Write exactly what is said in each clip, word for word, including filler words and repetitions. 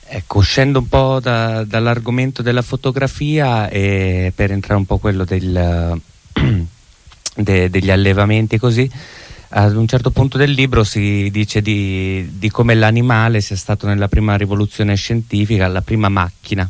Ecco, uscendo un po' da, dall'argomento della fotografia e per entrare un po' quello del, de, degli allevamenti così, ad un certo punto del libro si dice di, di come l'animale sia stato nella prima rivoluzione scientifica la prima macchina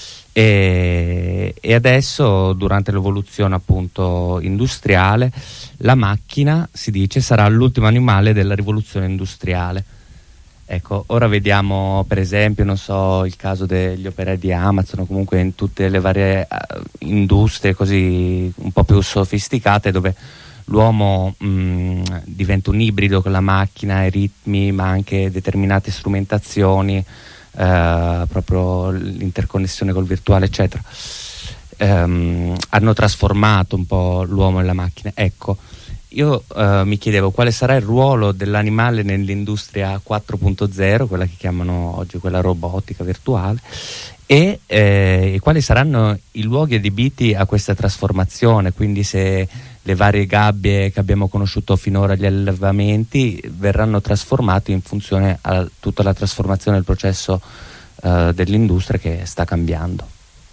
e, e adesso durante l'evoluzione appunto industriale la macchina, si dice, sarà l'ultimo animale della rivoluzione industriale. Ecco, ora vediamo per esempio, non so, il caso degli operai di Amazon o comunque in tutte le varie uh, industrie così un po' più sofisticate dove l'uomo mh, diventa un ibrido con la macchina, i ritmi, ma anche determinate strumentazioni, uh, proprio l'interconnessione col virtuale, eccetera. Um, hanno trasformato un po' l'uomo e la macchina. Ecco, io uh, mi chiedevo quale sarà il ruolo dell'animale nell'industria quattro punto zero, quella che chiamano oggi quella robotica virtuale, e eh, quali saranno i luoghi adibiti a questa trasformazione, quindi se le varie gabbie che abbiamo conosciuto finora, gli allevamenti, verranno trasformati in funzione a tutta la trasformazione del processo uh, dell'industria che sta cambiando.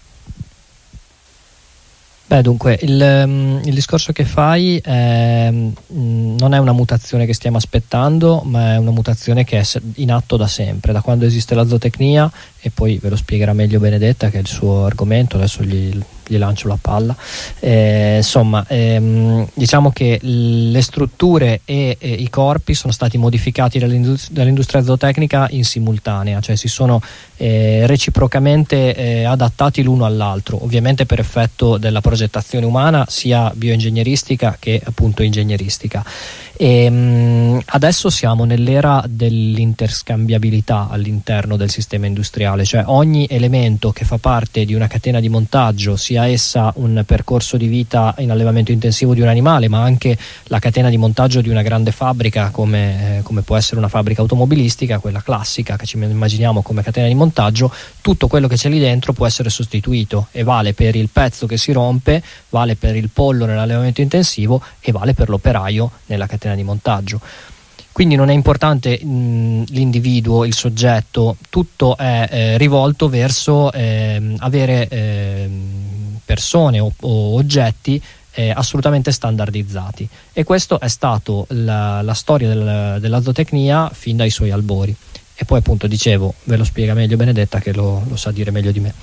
Beh, dunque, il, il discorso che fai è, non è una mutazione che stiamo aspettando, ma è una mutazione che è in atto da sempre, da quando esiste la zootecnia, e poi ve lo spiegherà meglio Benedetta, che è il suo argomento, adesso gli, gli lancio la palla. Eh, insomma, ehm, diciamo che le strutture e, e i corpi sono stati modificati dall'industria, dall'industria zootecnica in simultanea, cioè si sono eh, reciprocamente eh, adattati l'uno all'altro, ovviamente per effetto della progettazione umana, sia bioingegneristica che appunto ingegneristica. E, mh, adesso siamo nell'era dell'interscambiabilità all'interno del sistema industriale, cioè ogni elemento che fa parte di una catena di montaggio, sia essa un percorso di vita in allevamento intensivo di un animale, ma anche la catena di montaggio di una grande fabbrica come, eh, come può essere una fabbrica automobilistica, quella classica che ci immaginiamo come catena di montaggio, tutto quello che c'è lì dentro può essere sostituito, e vale per il pezzo che si rompe, vale per il pollo nell'allevamento intensivo e vale per l'operaio nella catena di montaggio. Quindi non è importante mh, l'individuo, il soggetto, tutto è eh, rivolto verso eh, avere eh, persone o, o oggetti eh, assolutamente standardizzati, e questo è stato la, la storia del, della zootecnia fin dai suoi albori. E poi appunto dicevo, ve lo spiega meglio Benedetta, che lo, lo sa dire meglio di me.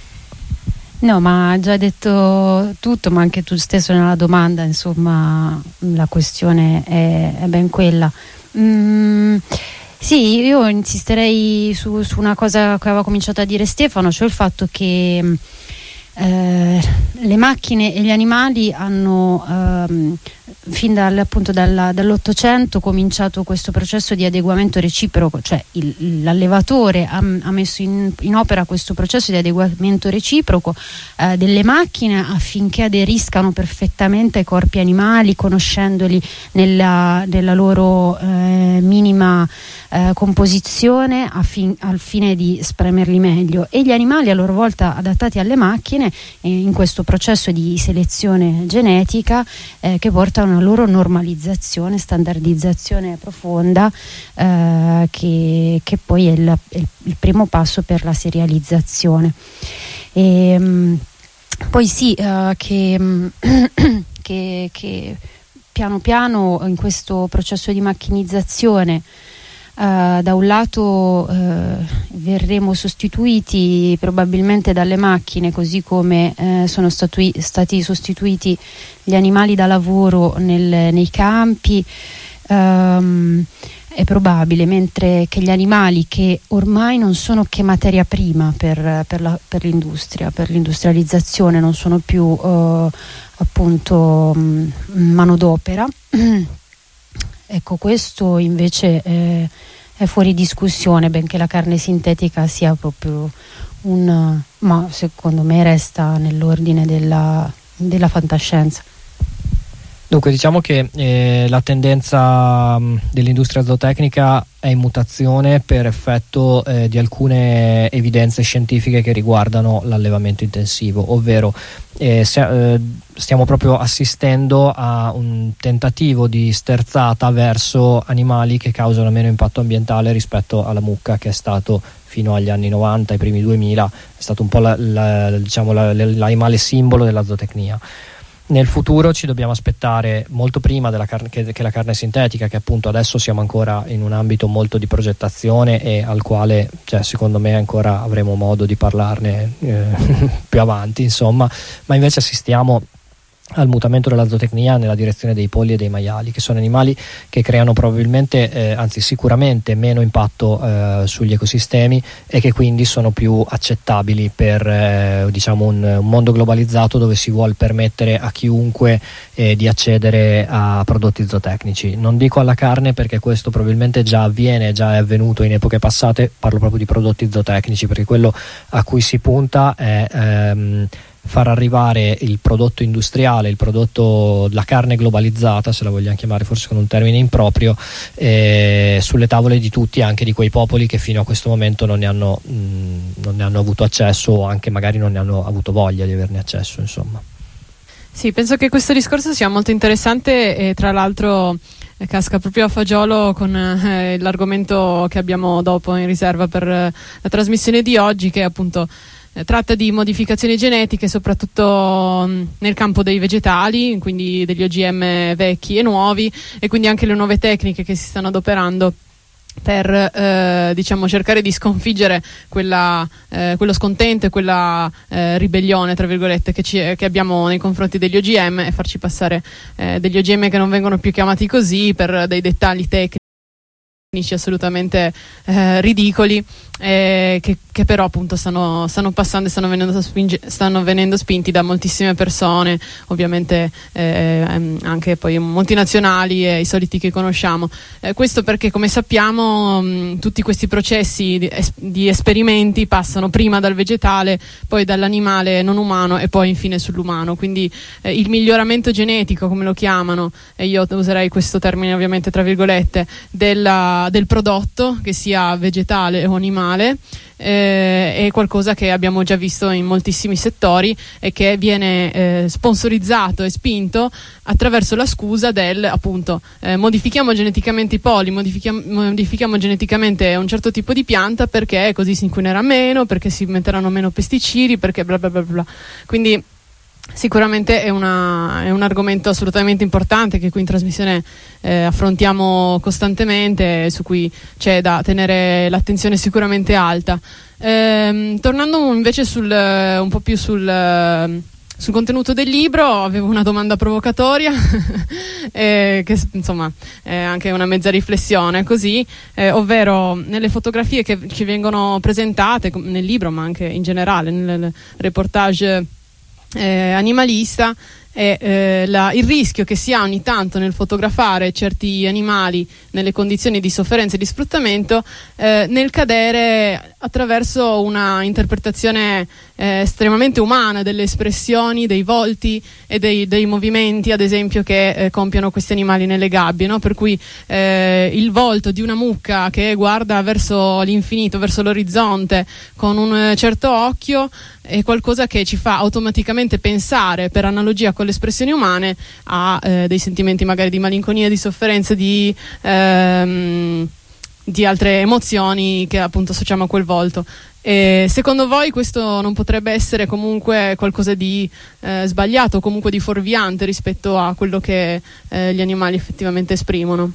No, ma ha già detto tutto, ma anche tu stesso nella domanda, insomma, la questione è, è ben quella. Mm, sì, io insisterei su, su una cosa che aveva cominciato a dire Stefano, cioè il fatto che eh, le macchine e gli animali hanno ehm, fin dal, appunto dalla, dall'Ottocento cominciato questo processo di adeguamento reciproco, cioè il, l'allevatore ha, ha messo in, in opera questo processo di adeguamento reciproco eh, delle macchine affinché aderiscano perfettamente ai corpi animali, conoscendoli nella, nella loro eh, minima eh, composizione affin, al fine di spremerli meglio, e gli animali a loro volta adattati alle macchine eh, in questo processo di selezione genetica eh, che porta a una loro normalizzazione, standardizzazione profonda eh, che, che poi è il, è il primo passo per la serializzazione. E, mh, poi sì, uh, che, mh, che, che piano piano in questo processo di macchinizzazione Uh, da un lato uh, verremo sostituiti probabilmente dalle macchine, così come uh, sono stati, stati sostituiti gli animali da lavoro nel, nei campi, um, è probabile, mentre che gli animali, che ormai non sono che materia prima per, per, la, per l'industria, per l'industrializzazione, non sono più uh, appunto um, manodopera. Ecco, questo invece è, è fuori discussione, benché la carne sintetica sia proprio un, ma secondo me resta nell'ordine della, della fantascienza. Dunque, diciamo che eh, la tendenza mh, dell'industria zootecnica è in mutazione per effetto eh, di alcune evidenze scientifiche che riguardano l'allevamento intensivo, ovvero eh, se, eh, stiamo proprio assistendo a un tentativo di sterzata verso animali che causano meno impatto ambientale rispetto alla mucca, che è stato fino agli anni novanta, ai primi duemila, è stato un po' la, la, diciamo, la, l'animale simbolo della zootecnia. Nel futuro ci dobbiamo aspettare molto prima della carne, che, che la carne sintetica, che appunto adesso siamo ancora in un ambito molto di progettazione e al quale, cioè, secondo me ancora avremo modo di parlarne eh, più avanti, insomma, ma invece assistiamo al mutamento della zootecnia nella direzione dei polli e dei maiali, che sono animali che creano probabilmente, eh, anzi sicuramente meno impatto eh, sugli ecosistemi e che quindi sono più accettabili per eh, diciamo un, un mondo globalizzato dove si vuole permettere a chiunque eh, di accedere a prodotti zootecnici. Non dico alla carne, perché questo probabilmente già avviene, già è avvenuto in epoche passate, parlo proprio di prodotti zootecnici, perché quello a cui si punta è ehm, far arrivare il prodotto industriale, il prodotto, la carne globalizzata, se la vogliamo chiamare forse con un termine improprio, eh, sulle tavole di tutti, anche di quei popoli che fino a questo momento non ne hanno, mh, non ne hanno avuto accesso, o anche magari non ne hanno avuto voglia di averne accesso, insomma. Sì, penso che questo discorso sia molto interessante e tra l'altro eh, casca proprio a fagiolo con eh, l'argomento che abbiamo dopo in riserva per eh, la trasmissione di oggi, che appunto tratta di modificazioni genetiche soprattutto mh, nel campo dei vegetali, quindi degli O G M vecchi e nuovi, e quindi anche le nuove tecniche che si stanno adoperando per eh, diciamo cercare di sconfiggere quella, eh, quello scontento e quella eh, ribellione tra virgolette che, ci, che abbiamo nei confronti degli O G M, e farci passare eh, degli O G M che non vengono più chiamati così per dei dettagli tecnici assolutamente eh, ridicoli, eh, che, che però appunto stanno, stanno passando e stanno venendo, spingi, stanno venendo spinti da moltissime persone, ovviamente eh, anche poi multinazionali e i soliti che conosciamo. Eh, questo perché, come sappiamo, mh, tutti questi processi di, es, di esperimenti passano prima dal vegetale, poi dall'animale non umano e poi infine sull'umano, quindi eh, il miglioramento genetico, come lo chiamano, e io userei questo termine ovviamente tra virgolette, della del prodotto, che sia vegetale o animale, eh, è qualcosa che abbiamo già visto in moltissimi settori e che viene eh, sponsorizzato e spinto attraverso la scusa del appunto eh, modifichiamo geneticamente i polli, modifichiamo, modifichiamo geneticamente un certo tipo di pianta perché così si inquinerà meno, perché si metteranno meno pesticidi, perché bla bla bla bla. Quindi sicuramente è, una, è un argomento assolutamente importante che qui in trasmissione eh, affrontiamo costantemente, su cui c'è da tenere l'attenzione sicuramente alta. Ehm, tornando invece sul, un po' più sul, sul contenuto del libro, avevo una domanda provocatoria eh, che insomma è anche una mezza riflessione così, eh, ovvero nelle fotografie che ci vengono presentate nel libro, ma anche in generale nel reportage Eh, animalista, è eh, la, il rischio che si ha ogni tanto nel fotografare certi animali nelle condizioni di sofferenza e di sfruttamento, eh, nel cadere attraverso una interpretazione eh, estremamente umana delle espressioni, dei volti e dei, dei movimenti, ad esempio, che eh, compiono questi animali nelle gabbie, no? Per cui eh, il volto di una mucca che guarda verso l'infinito, verso l'orizzonte con un certo occhio, è qualcosa che ci fa automaticamente pensare, per analogia con le espressioni umane, a eh, dei sentimenti magari di malinconia, di sofferenza, di, ehm, di altre emozioni che appunto associamo a quel volto. E secondo voi questo non potrebbe essere comunque qualcosa di eh, sbagliato, o comunque di fuorviante rispetto a quello che eh, gli animali effettivamente esprimono?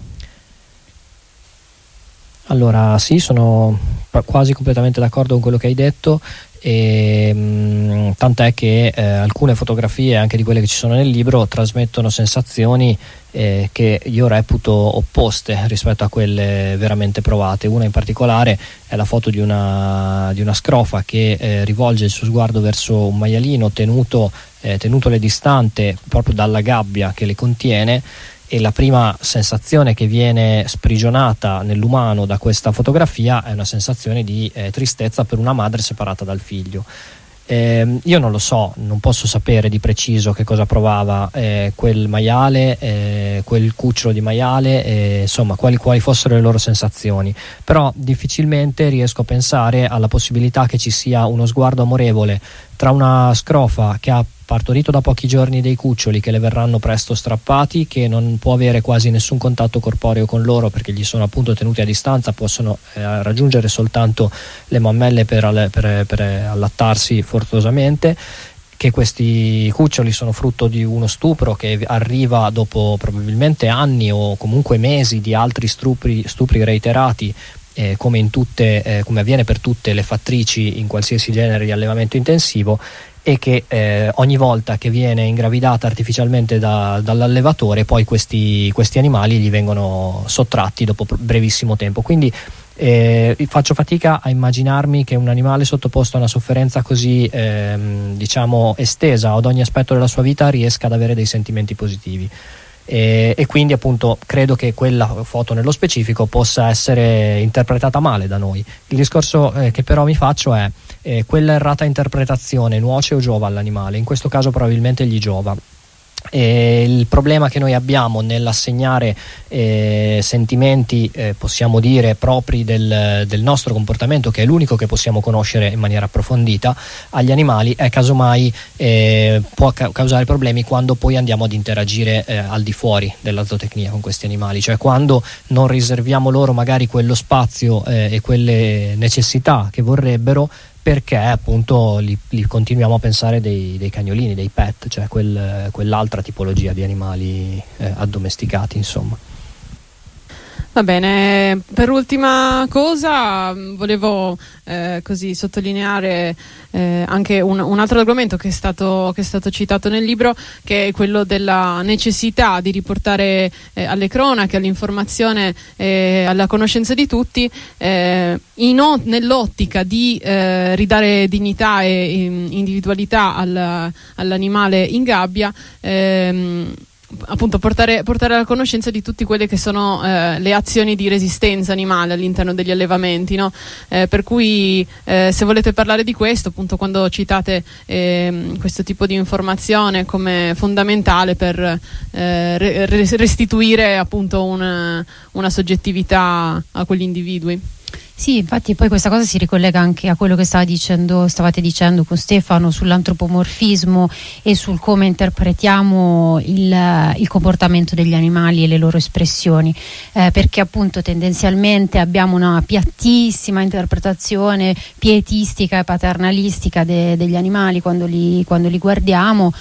Allora sì, sono quasi completamente d'accordo con quello che hai detto, e mh, tant'è che eh, alcune fotografie, anche di quelle che ci sono nel libro, trasmettono sensazioni eh, che io reputo opposte rispetto a quelle veramente provate. Una in particolare è la foto di una, di una scrofa che eh, rivolge il suo sguardo verso un maialino tenuto, eh, tenutole distante proprio dalla gabbia che le contiene, e la prima sensazione che viene sprigionata nell'umano da questa fotografia è una sensazione di eh, tristezza per una madre separata dal figlio. Eh, io non lo so, non posso sapere di preciso che cosa provava eh, quel maiale, eh, quel cucciolo di maiale, eh, insomma quali, quali fossero le loro sensazioni, però difficilmente riesco a pensare alla possibilità che ci sia uno sguardo amorevole tra una scrofa che ha partorito da pochi giorni dei cuccioli che le verranno presto strappati, che non può avere quasi nessun contatto corporeo con loro perché gli sono appunto tenuti a distanza, possono eh, raggiungere soltanto le mammelle per, per, per allattarsi forzosamente, che questi cuccioli sono frutto di uno stupro che arriva dopo probabilmente anni o comunque mesi di altri stupri, stupri reiterati, eh, come, in tutte, eh, come avviene per tutte le fattrici in qualsiasi genere di allevamento intensivo, e che eh, ogni volta che viene ingravidata artificialmente da, dall'allevatore poi questi, questi animali gli vengono sottratti dopo brevissimo tempo. Quindi eh, faccio fatica a immaginarmi che un animale sottoposto a una sofferenza così ehm, diciamo estesa ad ogni aspetto della sua vita riesca ad avere dei sentimenti positivi. E, e quindi appunto credo che quella foto nello specifico possa essere interpretata male da noi. Il discorso eh, che però mi faccio è eh, quella errata interpretazione nuoce o giova all'animale? In questo caso probabilmente gli giova. E il problema che noi abbiamo nell'assegnare eh, sentimenti eh, possiamo dire propri del, del nostro comportamento, che è l'unico che possiamo conoscere in maniera approfondita, agli animali è casomai eh, può ca- causare problemi quando poi andiamo ad interagire eh, al di fuori della zootecnia con questi animali, cioè quando non riserviamo loro magari quello spazio eh, e quelle necessità che vorrebbero, perché appunto li, li continuiamo a pensare dei, dei cagnolini, dei pet, cioè quel, quell'altra tipologia di animali eh, addomesticati, insomma. Va bene, per ultima cosa volevo eh, così sottolineare eh, anche un, un altro argomento che è stato, che è stato citato nel libro, che è quello della necessità di riportare eh, alle cronache, all'informazione, eh, alla conoscenza di tutti, eh, in o- nell'ottica di eh, ridare dignità e individualità al, all'animale in gabbia, ehm, appunto portare, portare alla conoscenza di tutte quelle che sono eh, le azioni di resistenza animale all'interno degli allevamenti, no? Eh, per cui eh, se volete parlare di questo, appunto quando citate eh, questo tipo di informazione come fondamentale per eh, re- restituire appunto una, una soggettività a quegli individui. Sì, infatti poi questa cosa si ricollega anche a quello che stava dicendo, stavate dicendo con Stefano sull'antropomorfismo e sul come interpretiamo il, il comportamento degli animali e le loro espressioni, eh, perché appunto tendenzialmente abbiamo una piattissima interpretazione pietistica e paternalistica de, degli animali quando li, quando li guardiamo,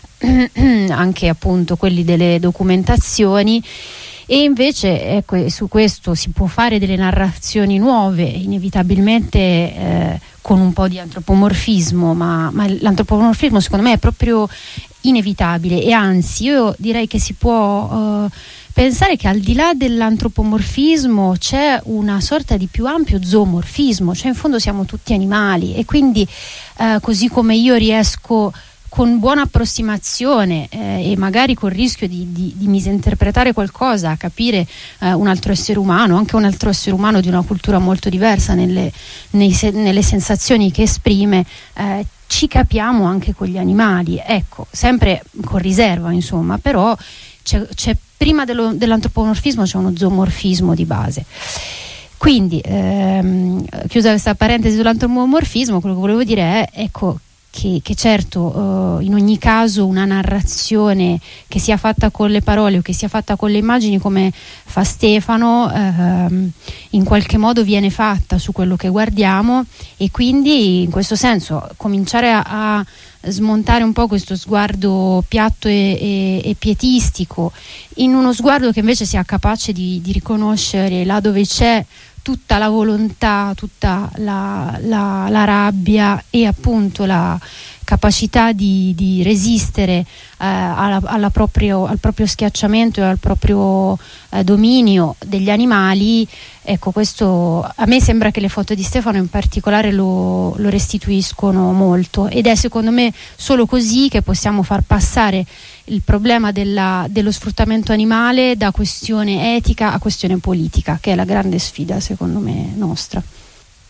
anche appunto quelli delle documentazioni. E invece ecco, su questo si può fare delle narrazioni nuove, inevitabilmente eh, con un po' di antropomorfismo, ma, ma l'antropomorfismo secondo me è proprio inevitabile, e anzi io direi che si può eh, pensare che al di là dell'antropomorfismo c'è una sorta di più ampio zoomorfismo, cioè in fondo siamo tutti animali, e quindi eh, così come io riesco con buona approssimazione eh, e magari col rischio di, di, di misinterpretare qualcosa, a capire eh, un altro essere umano, anche un altro essere umano di una cultura molto diversa nelle, nei, nelle sensazioni che esprime, eh, ci capiamo anche con gli animali, ecco, sempre con riserva insomma, però c'è, c'è prima dello, dell'antropomorfismo c'è uno zoomorfismo di base. Quindi ehm, chiusa questa parentesi sull'antropomorfismo, quello che volevo dire è, ecco, Che, che certo eh, in ogni caso una narrazione che sia fatta con le parole o che sia fatta con le immagini, come fa Stefano, eh, in qualche modo viene fatta su quello che guardiamo, e quindi in questo senso cominciare a, a smontare un po' questo sguardo piatto e, e, e pietistico in uno sguardo che invece sia capace di, di riconoscere là dove c'è tutta la volontà, tutta la, la, la rabbia e appunto la capacità di, di resistere eh, alla, alla proprio, al proprio schiacciamento e al proprio eh, dominio degli animali. Ecco, questo a me sembra che le foto di Stefano in particolare lo, lo restituiscono molto, ed è secondo me solo così che possiamo far passare il problema della, dello sfruttamento animale da questione etica a questione politica, che è la grande sfida secondo me nostra.